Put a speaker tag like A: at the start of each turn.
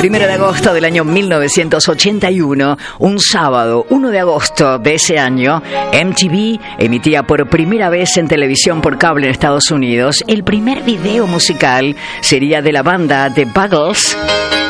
A: 1 de agosto del año 1981, un sábado, 1 de agosto de ese año, MTV emitía por primera vez en televisión por cable en Estados Unidos. El primer video musical sería de la banda The Buggles,